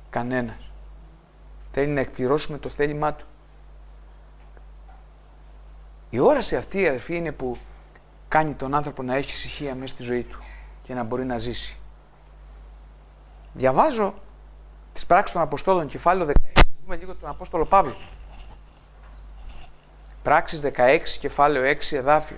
Κανένας. Θέλει να εκπληρώσουμε το θέλημά του. Η όραση αυτή, αδερφοί, είναι που κάνει τον άνθρωπο να έχει ησυχία μέσα στη ζωή του και να μπορεί να ζήσει. Διαβάζω τις πράξεις των Αποστόλων, κεφάλαιο 16, δούμε λίγο τον Απόστολο Παύλο. Πράξεις 16, κεφάλαιο 6, εδάφιο.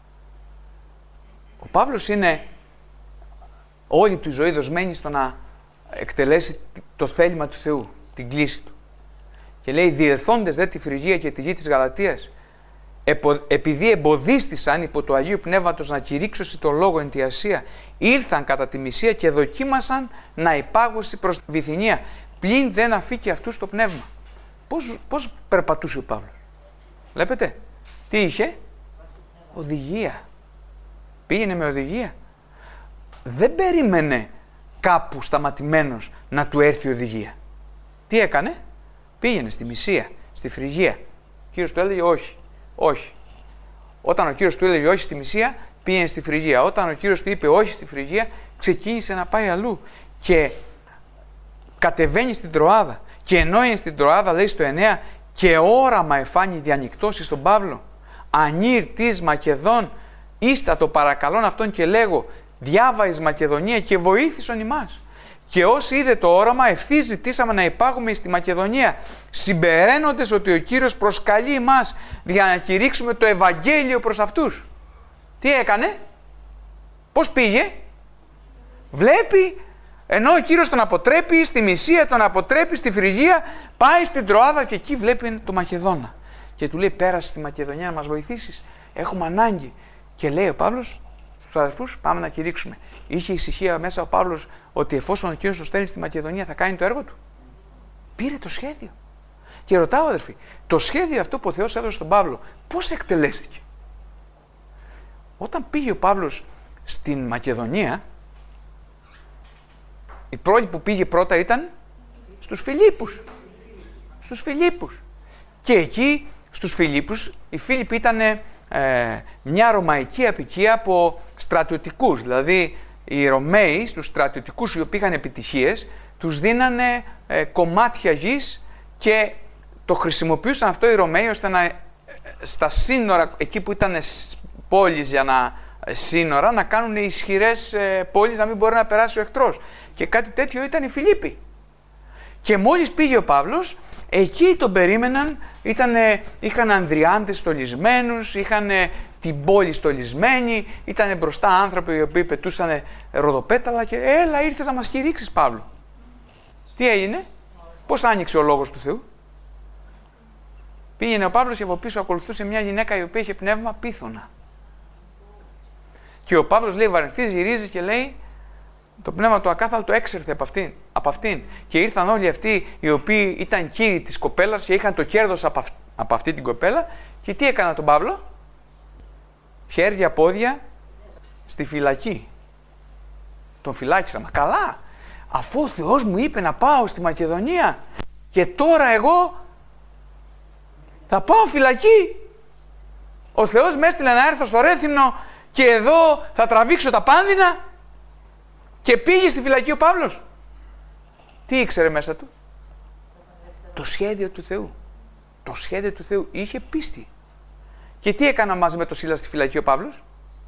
Ο Παύλος είναι όλη του η ζωή δοσμένη στο να εκτελέσει το θέλημα του Θεού, την κλίση του. Και λέει, διελθόντες δε τη Φρυγία και τη γη της Γαλατίας, επειδή εμποδίστησαν υπό το Αγίου Πνεύματος να κηρύξωσι το λόγο εν τη Ασία, ήλθαν κατά τη Μυσία και δοκίμασαν να υπάγωσι προς τη Βυθινία, πλην δεν αφήκε αυτούς το πνεύμα. Πώς περπατούσε ο Παύλος? Βλέπετε, τι είχε? Οδηγία. Πήγαινε με οδηγία. Δεν περίμενε κάπου σταματημένος να του έρθει η οδηγία. Τι έκανε? Πήγαινε στη Μυσία, στη Φρυγία. Ο Κύριος του έλεγε όχι. Όχι. Όταν ο Κύριος του έλεγε όχι στη Μυσία, πήγαινε στη Φρυγία. Όταν ο Κύριος του είπε όχι στη Φρυγία, ξεκίνησε να πάει αλλού. Και κατεβαίνει στην Τροάδα. Και ενώ είναι στην Τροάδα, λέει στο 9, και όραμα εφάνει διανυκτώσει στον Παύλο. Ανήρ της Μακεδόν, ίστα το παρακαλών αυτόν και λέγω, διάβα εις Μακεδονία και βοήθησον ημάς. Και όσοι είδε το όραμα, ευθύς ζητήσαμε να υπάγουμε στη Μακεδονία, συμπεραίνοντες ότι ο Κύριος προσκαλεί εμάς για να κηρύξουμε το Ευαγγέλιο προς αυτούς. Τι έκανε? Πώς πήγε? Βλέπει, ενώ ο Κύριος τον αποτρέπει στη Μυσία, τον αποτρέπει στη Φρυγία, πάει στην Τροάδα και εκεί βλέπει το Μακεδόνα. Και του λέει, πέρασε στη Μακεδονία να μας βοηθήσεις, έχουμε ανάγκη. Και λέει ο Παύλος στους αδερφούς, πάμε να κηρύξουμε. Είχε ησυχία μέσα ο Παύλος ότι εφόσον ο Κύριος τον στέλνει στη Μακεδονία θα κάνει το έργο του. Πήρε το σχέδιο. Και ρωτάω, αδερφοί, το σχέδιο αυτό που ο Θεός έδωσε στον Παύλο, πώς εκτελέστηκε? Όταν πήγε ο Παύλος στην Μακεδονία, η πρώτη που πήγε πρώτα ήταν στους Φιλίππους. Στους Φιλίππους. Και εκεί στους Φιλίππους, οι Φίλιπποι ήταν μια ρωμαϊκή αποικία από στρατιωτικούς. Δηλαδή οι Ρωμαίοι στους στρατιωτικούς οι οποίοι είχαν επιτυχίες, τους δίνανε κομμάτια γης και το χρησιμοποιούσαν αυτό οι Ρωμαίοι ώστε να στα σύνορα, εκεί που ήταν πόλεις για να σύνορα, να κάνουν ισχυρές πόλεις να μην μπορεί να περάσει ο εχθρός. Και κάτι τέτοιο ήταν οι Φιλίπποι. Και μόλις πήγε ο Παύλος, εκεί τον περίμεναν, είχαν ανδριάντες στολισμένους, είχαν την πόλη στολισμένη, ήταν μπροστά άνθρωποι οι οποίοι πετούσαν ροδοπέταλα και έλα ήρθες να μας κηρύξεις, Παύλο. Τι έγινε? Πώς άνοιξε ο λόγος του Θεού? Πήγαινε ο Παύλος και από πίσω ακολουθούσε μια γυναίκα η οποία είχε πνεύμα πίθωνα. Και ο Παύλος λέει, βαρυνθείς, γυρίζει και λέει, το πνεύμα του ακάθαλτο έξερθε από αυτήν. Και ήρθαν όλοι αυτοί οι οποίοι ήταν κύριοι της κοπέλας και είχαν το κέρδος από αυτή την κοπέλα. Και τι έκανα τον Παύλο? Χέρια, πόδια στη φυλακή. Τον φυλάκισα. Μα καλά, αφού ο Θεός μου είπε να πάω στη Μακεδονία και τώρα εγώ θα πάω φυλακή. Ο Θεός με έστειλε να έρθω στο Ρέθυμνο και εδώ θα τραβήξω τα πάνδυνα. Και πήγε στη φυλακή ο Παύλος. Τι ήξερε μέσα του? Το σχέδιο του Θεού. Το σχέδιο του Θεού. Είχε πίστη. Και τι έκανα μαζί με το Σίλα στη φυλακή ο Παύλος?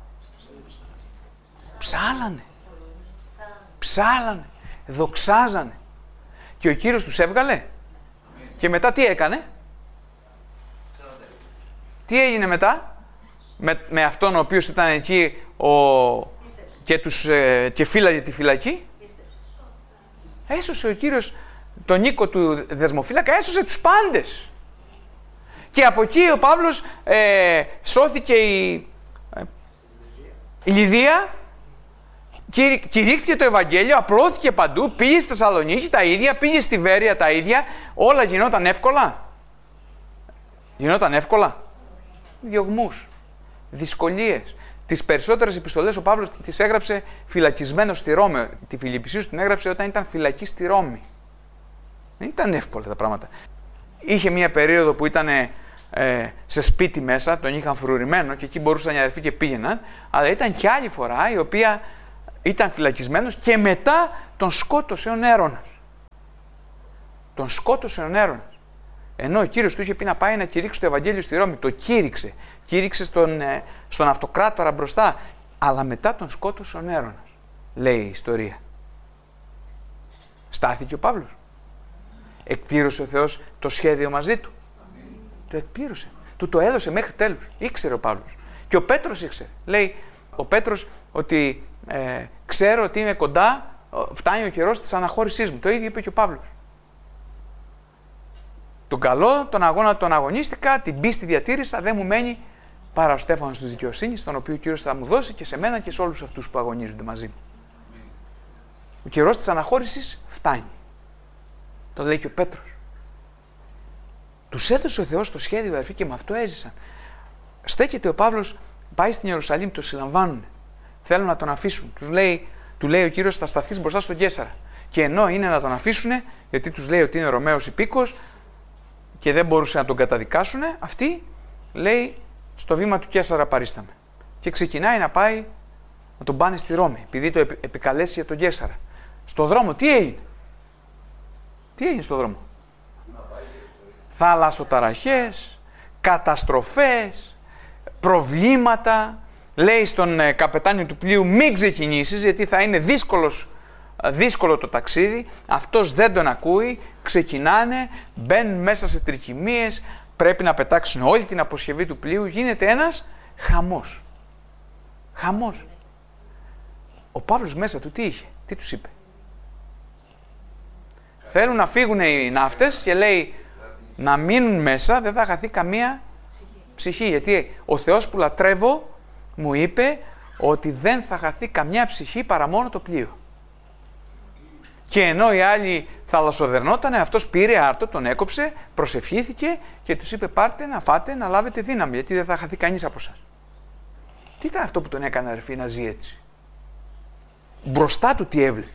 Ψάλανε. Ψάλανε. Δοξάζανε. Και ο Κύριος τους έβγαλε. Και μετά τι έκανε? Τι έγινε μετά? Με αυτόν ο οποίος ήταν εκεί και φύλαγε τη φυλακή. Έσωσε ο Κύριος τον Νίκο του δεσμοφύλακα, έσωσε τους πάντες. Και από εκεί ο Παύλος σώθηκε η Λιδία, κηρύχθηκε το Ευαγγέλιο, απλώθηκε παντού, πήγε στη Θεσσαλονίκη τα ίδια, πήγε στη Βέρεια τα ίδια, όλα γινόταν εύκολα. Γινόταν εύκολα. Διωγμούς, δυσκολίες. Τις περισσότερες επιστολές ο Παύλος τις έγραψε φυλακισμένος στη Ρώμη. Τη Φιλιππισίους την έγραψε όταν ήταν φυλακή στη Ρώμη. Δεν ήταν εύκολα τα πράγματα. Είχε μια περίοδο που ήταν σε σπίτι μέσα, τον είχαν φρουρημένο και εκεί μπορούσαν οι αδερφοί και πήγαιναν. Αλλά ήταν και άλλη φορά η οποία ήταν φυλακισμένος και μετά τον σκότωσε ο Νέρονας. Τον σκότωσε ο Νέρονας. Ενώ ο Κύριος του είχε πει να πάει να κηρύξει το Ευαγγέλιο στη Ρώμη. Το κήρυξε. Κήρυξε στον αυτοκράτορα μπροστά. Αλλά μετά τον σκότωσε ο Νέρονας. Λέει η ιστορία. Στάθηκε ο Παύλος. Εκπλήρωσε ο Θεός το σχέδιο μαζί του. Το εκπλήρωσε. Του το έδωσε μέχρι τέλους. Ήξερε ο Παύλος. Και ο Πέτρος ήξερε. Λέει ο Πέτρος ότι ξέρω ότι είμαι κοντά, φτάνει ο καιρός της αναχώρησής μου. Το ίδιο είπε και ο Παύλος. Τον καλό, τον αγώνα τον αγωνίστηκα, την πίστη διατήρησα, δεν μου μένει παρά ο στέφανος της δικαιοσύνης, τον οποίο ο Κύριος θα μου δώσει και σε μένα και σε όλους αυτούς που αγωνίζονται μαζί μου. Ο καιρός της αναχώρησης φτάνει. Το λέει και ο Πέτρος. Τους έδωσε ο Θεός το σχέδιο, αδερφοί, και με αυτό έζησαν. Στέκεται ο Παύλος, πάει στην Ιερουσαλήμ, το συλλαμβάνουν. Θέλουν να τον αφήσουν. Του λέει ο Κύριος, θα σταθείς μπροστά στον Καίσαρα. Και ενώ είναι να τον αφήσουν, γιατί τους λέει ότι είναι Ρωμαίος υπήκος και δεν μπορούσε να τον καταδικάσουν, αυτοί, λέει, στο βήμα του Καίσαρα παρίσταμε. Και ξεκινάει να πάει να τον πάνε στη Ρώμη, επειδή το επικαλέσει για τον Καίσαρα. Στο δρόμο, τι έγινε? Τι έγινε στο δρόμο? Θαλασσοταραχές, καταστροφές, προβλήματα. Λέει στον καπετάνιο του πλοίου, μην ξεκινήσεις, γιατί θα είναι δύσκολο το ταξίδι. Αυτός δεν τον ακούει, ξεκινάνε, μπαίνουν μέσα σε τρικυμίες, πρέπει να πετάξουν όλη την αποσκευή του πλοίου, γίνεται ένας χαμός. Χαμός. Ο Παύλος μέσα του τι είχε, τι τους είπε? Θέλουν να φύγουν οι ναύτες και λέει να μείνουν μέσα, δεν θα χαθεί καμία ψυχή, γιατί ο Θεός που λατρεύω μου είπε ότι δεν θα χαθεί καμιά ψυχή παρά μόνο το πλοίο. Και ενώ οι άλλοι θαλασσοδερνότανε, αυτός πήρε άρτο, τον έκοψε, προσευχήθηκε και τους είπε πάρτε να φάτε, να λάβετε δύναμη, γιατί δεν θα χαθεί κανείς από εσάς. Τι ήταν αυτό που τον έκανε, αδερφοί, να ζει έτσι? Μπροστά του τι έβλεπε?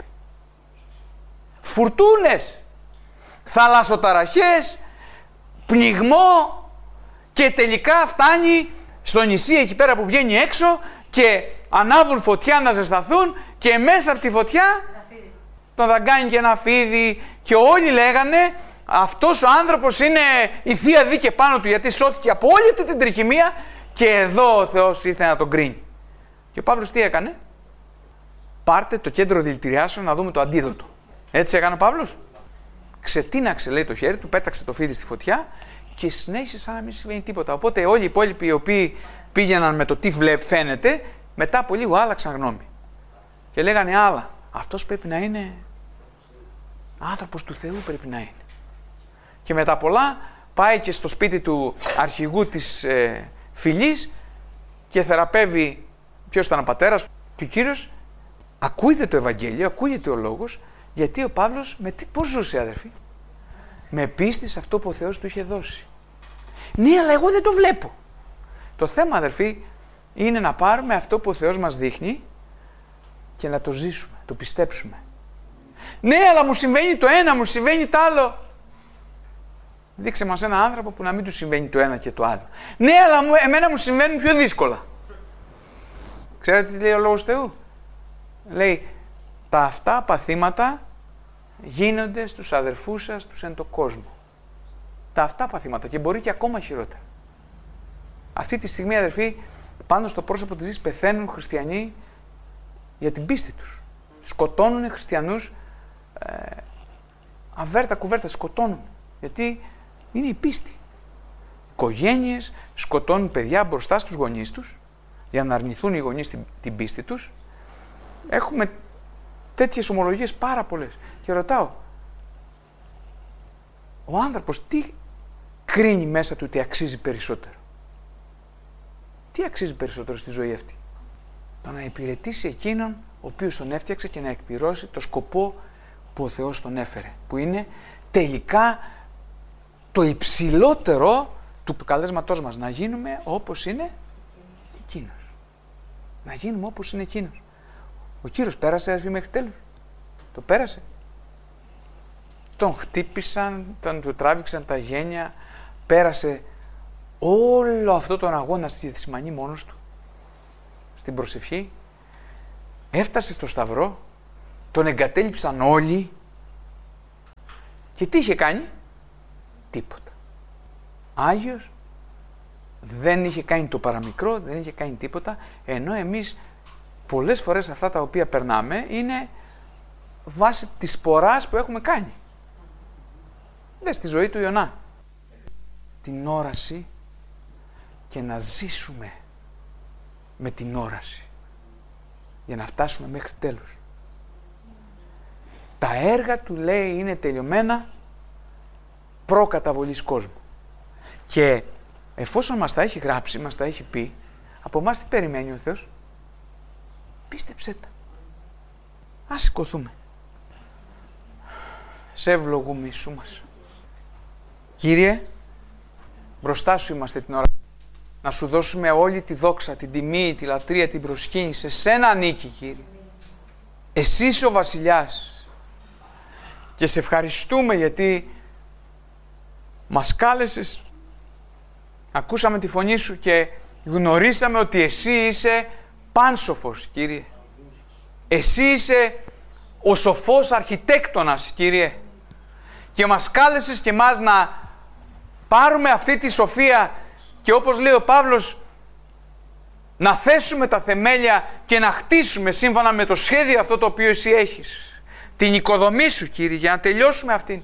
Φουρτούνες, θαλασσοταραχές, πνιγμό, και τελικά φτάνει στο νησί εκεί πέρα που βγαίνει έξω και ανάβουν φωτιά να ζεσταθούν και μέσα από τη φωτιά τον δαγκάνει και ένα φίδι και όλοι λέγανε αυτός ο άνθρωπος είναι η Θεία Δίκη πάνω του, γιατί σώθηκε από όλη αυτή την τρικυμία και εδώ ο Θεός ήρθε να τον κρίνει. Και ο Παύλος τι έκανε? Πάρτε το κέντρο δηλητηριάσεων να δούμε το αντίδοτο. Έτσι έκανε ο Παύλος. Ξετίναξε, λέει, το χέρι του, πέταξε το φίδι στη φωτιά και συνέχισε σαν να μην συμβαίνει τίποτα. Οπότε όλοι οι υπόλοιποι οι οποίοι πήγαιναν με το τι φαίνεται, μετά από λίγο άλλαξαν γνώμη. Και λέγανε άλλα. Αυτός πρέπει να είναι άνθρωπος του Θεού, πρέπει να είναι. Και μετά πολλά πάει και στο σπίτι του αρχηγού της φυλής και θεραπεύει. Ποιος ήταν ο πατέρας? Και ο Κύριος ακούγεται το Ευαγγέλιο, ακούγεται ο λόγος, γιατί ο Παύλος πώς ζούσε, αδερφοί? Με πίστη σε αυτό που ο Θεός του είχε δώσει. Ναι, αλλά εγώ δεν το βλέπω. Το θέμα, αδερφοί, είναι να πάρουμε αυτό που ο Θεός μας δείχνει και να το ζήσουμε, το πιστέψουμε. Ναι, αλλά μου συμβαίνει το ένα, μου συμβαίνει το άλλο. Δείξε μας έναν άνθρωπο που να μην του συμβαίνει το ένα και το άλλο. Ναι, αλλά εμένα μου συμβαίνουν πιο δύσκολα. Ξέρετε τι λέει ο Λόγος Θεού? Λέει, τα αυτά παθήματα γίνονται στους αδερφούς σας τους εν το κόσμο. Τα αυτά παθήματα, και μπορεί και ακόμα χειρότερα. Αυτή τη στιγμή, αδερφοί, πάνω στο πρόσωπο της γης πεθαίνουν χριστιανοί για την πίστη τους. Σκοτώνουν χριστιανούς αβέρτα κουβέρτα, σκοτώνουν. Γιατί είναι η πίστη. Οικογένειες σκοτώνουν παιδιά μπροστά στους γονείς τους για να αρνηθούν οι γονείς την πίστη τους. Έχουμε τέτοιες ομολογίες πάρα πολλές. Και ρωτάω, ο άνθρωπος τι κρίνει μέσα του ότι αξίζει περισσότερο? Τι αξίζει περισσότερο στη ζωή αυτή? Το να υπηρετήσει εκείνον ο οποίος τον έφτιαξε και να εκπληρώσει το σκοπό που ο Θεός τον έφερε, που είναι τελικά το υψηλότερο του καλέσματός μας, να γίνουμε όπως είναι εκείνος. Να γίνουμε όπως είναι εκείνος. Ο Κύριος πέρασε, αδερφοί, μέχρι τέλους? Το πέρασε? Τον χτύπησαν, του τράβηξαν τα γένια, πέρασε όλο αυτό τον αγώνα στη Γεθσιμανή μόνος του, στην προσευχή, έφτασε στο Σταυρό, τον εγκατέλειψαν όλοι Και τι είχε κάνει? Τίποτα. Άγιος, δεν είχε κάνει το παραμικρό, δεν είχε κάνει τίποτα, ενώ εμείς πολλές φορές αυτά τα οποία περνάμε είναι βάσει της σποράς που έχουμε κάνει. Δες τη ζωή του Ιωνά. Την όραση και να ζήσουμε με την όραση για να φτάσουμε μέχρι τέλους. Τα έργα του, λέει, είναι τελειωμένα προκαταβολής κόσμου. Και εφόσον μας τα έχει γράψει, μας τα έχει πει, από εμάς τι περιμένει ο Θεός? Πίστεψέ τα. Ας σηκωθούμε. Σε ευλογούμε, Ιησού μας. Κύριε, μπροστά σου είμαστε την ώρα. Να σου δώσουμε όλη τη δόξα, την τιμή, τη λατρεία, την προσκύνη. Σε σένα ανήκει, Κύριε. Εσύ είσαι ο βασιλιάς. Και σε ευχαριστούμε γιατί μας κάλεσες, ακούσαμε τη φωνή σου και γνωρίσαμε ότι εσύ είσαι πάνσοφος, Κύριε. Εσύ είσαι ο σοφός αρχιτέκτονας, Κύριε. Και μας κάλεσες και μας να πάρουμε αυτή τη σοφία και, όπως λέει ο Παύλος, να θέσουμε τα θεμέλια και να χτίσουμε σύμφωνα με το σχέδιο αυτό το οποίο εσύ έχεις. Την οικοδομή σου, Κύριε, για να τελειώσουμε αυτήν.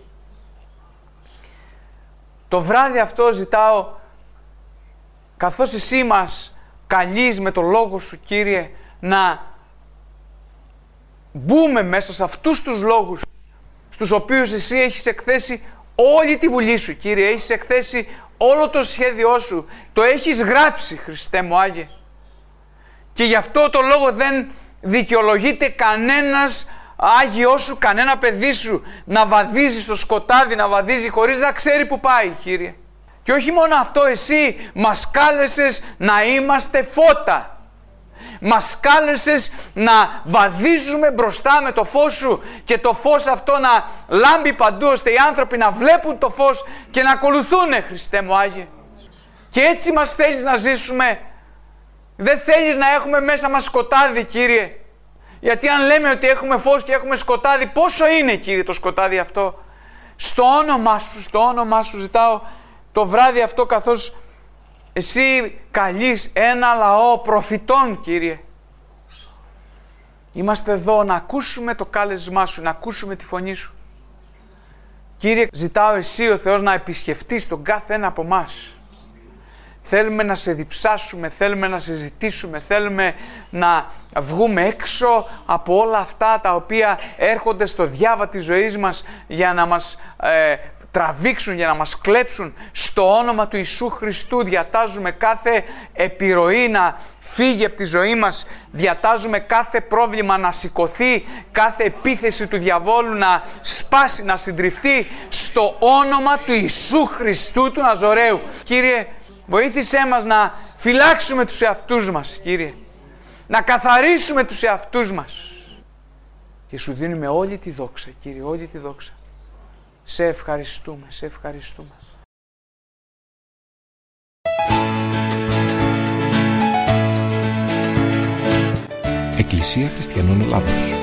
Το βράδυ αυτό ζητάω, καθώς εσύ μας καλείς με το λόγο σου, Κύριε, να μπούμε μέσα σε αυτούς τους λόγους στους οποίους εσύ έχεις εκθέσει όλη τη βουλή σου, Κύριε. Έχεις εκθέσει όλο το σχέδιό σου. Το έχεις γράψει, Χριστέ μου Άγιε. Και γι' αυτό το λόγο δεν δικαιολογείται κανένας Άγιός σου, κανένα παιδί σου να βαδίζει στο σκοτάδι, να βαδίζει χωρίς να ξέρει που πάει, Κύριε. Και όχι μόνο αυτό, εσύ μας κάλεσες να είμαστε φώτα. Μας κάλεσες να βαδίζουμε μπροστά με το φως σου και το φως αυτό να λάμπει παντού, ώστε οι άνθρωποι να βλέπουν το φως και να ακολουθούνε, Χριστέ μου Άγιε. Και έτσι μας θέλεις να ζήσουμε. Δεν θέλεις να έχουμε μέσα μας σκοτάδι, Κύριε. Γιατί αν λέμε ότι έχουμε φως και έχουμε σκοτάδι, πόσο είναι, Κύριε, το σκοτάδι αυτό? Στο όνομά σου ζητάω το βράδυ αυτό, καθώς εσύ καλείς ένα λαό προφητών, Κύριε. Είμαστε εδώ να ακούσουμε το κάλεσμά σου, να ακούσουμε τη φωνή σου. Κύριε, ζητάω εσύ ο Θεός να επισκεφτείς τον κάθε ένα από εμάς. Θέλουμε να σε διψάσουμε, θέλουμε να σε ζητήσουμε, θέλουμε να βγούμε έξω από όλα αυτά τα οποία έρχονται στο διάβα της ζωής μας για να μας τραβήξουν, για να μας κλέψουν. Στο όνομα του Ιησού Χριστού διατάζουμε κάθε επιρροή να φύγει από τη ζωή μας, διατάζουμε κάθε πρόβλημα να σηκωθεί, κάθε επίθεση του διαβόλου να σπάσει, να συντριφτεί, στο όνομα του Ιησού Χριστού του Ναζωραίου. Κύριε, βοήθησέ μας να φυλάξουμε τους εαυτούς μας, Κύριε, να καθαρίσουμε τους εαυτούς μας. Και σου δίνουμε όλη τη δόξα, Κύριε, όλη τη δόξα. Σε ευχαριστούμε, σε ευχαριστούμε. Εκκλησία Χριστιανών Ελλάδος.